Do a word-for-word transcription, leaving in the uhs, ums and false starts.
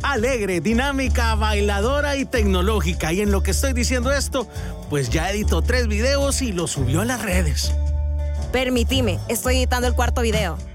alegre, dinámica, bailadora y tecnológica. Y en lo que estoy diciendo esto, pues ya editó tres videos y los subió a las redes. Permitime, estoy editando el cuarto video.